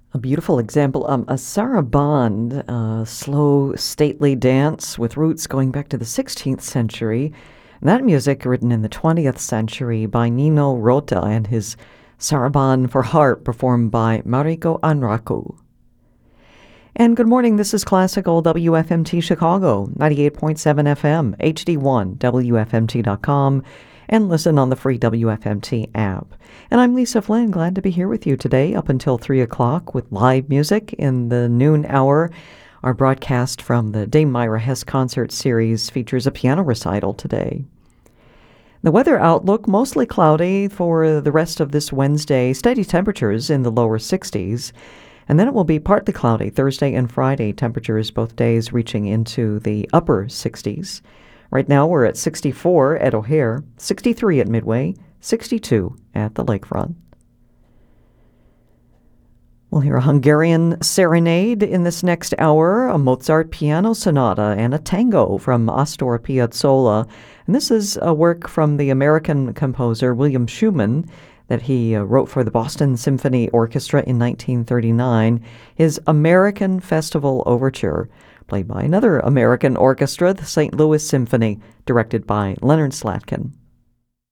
A beautiful example, a saraband, a slow, stately dance with roots going back to the 16th century. That music written in the 20th century by Nino Rota and his saraband for harp performed by Mariko Anraku. And good morning, this is Classical WFMT Chicago, 98.7 FM, HD1, WFMT.com, and listen on the free WFMT app. And I'm Lisa Flynn, glad to be here with you today up until 3 o'clock with live music in the noon hour. Our broadcast from the Dame Myra Hess concert series features a piano recital today. The weather outlook, mostly cloudy for the rest of this Wednesday, steady temperatures in the lower 60s. And then it will be partly cloudy Thursday and Friday, temperatures both days reaching into the upper 60s. Right now we're at 64 at O'Hare, 63 at Midway, 62 at the lakefront. We'll hear a Hungarian serenade in this next hour, a Mozart piano sonata, and a tango from Astor Piazzolla. And this is a work from the American composer William Schumann that he wrote for the Boston Symphony Orchestra in 1939, his American Festival Overture, played by another American orchestra, the St. Louis Symphony, directed by Leonard Slatkin.